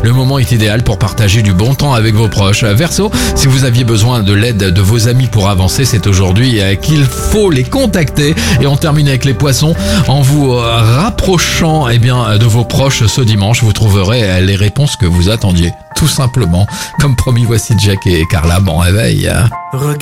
Le moment est idéal pour partager du bon temps avec vos proches. Verseau, si vous aviez besoin de l'aide de vos amis pour avancer, c'est aujourd'hui qu'il faut les contacter. Et on termine avec les poissons. En vous rapprochant de vos proches ce dimanche, vous trouverez les réponses que vous attendiez. Tout simplement. Comme promis, voici Jack et Carla. Bon réveil.